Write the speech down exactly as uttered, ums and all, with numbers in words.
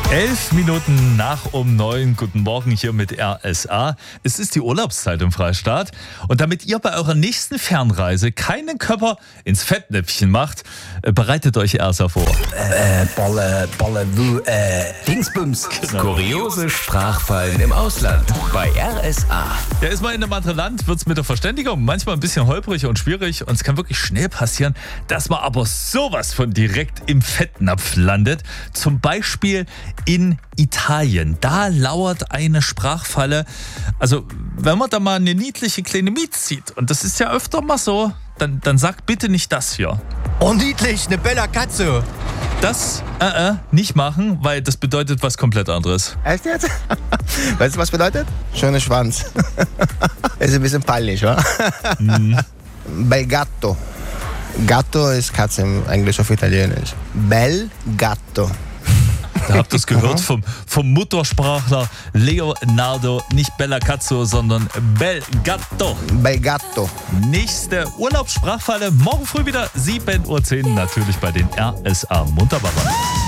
Elf Minuten nach um neun. Guten Morgen hier mit R S A. Es ist die Urlaubszeit im Freistaat. Und damit ihr bei eurer nächsten Fernreise keinen Körper ins Fettnäpfchen macht, äh, bereitet euch R S A vor. Äh, Bolle, Bolle, Wu, äh, Dingsbums. Genau. Kuriose Sprachfallen im Ausland bei R S A. Ja, ist man in einem anderen Land, wird es mit der Verständigung manchmal ein bisschen holprig und schwierig. Und es kann wirklich schnell passieren, dass man aber sowas von direkt im Fettnapf landet. Zum Beispiel in Italien. Da lauert eine Sprachfalle. Also, wenn man da mal eine niedliche kleine Miez sieht, und das ist ja öfter mal so, dann, dann sagt bitte nicht das hier. Oh, niedlich, eine bella Katze. Das äh, äh, nicht machen, weil das bedeutet was komplett anderes. Echt jetzt? Weißt du, was bedeutet? Schöner Schwanz. Ist ein bisschen peinlich, wa? Mm. Bel gatto. Gatto ist Katze im Englisch auf Italienisch. Bel gatto. Da habt ihr es gehört vom, vom Muttersprachler Leonardo, nicht Bella Cazzo, sondern Bel Gatto. Bel gatto. Nächste Urlaubssprachfalle morgen früh wieder sieben Uhr zehn, natürlich bei den R S A Munterbarern.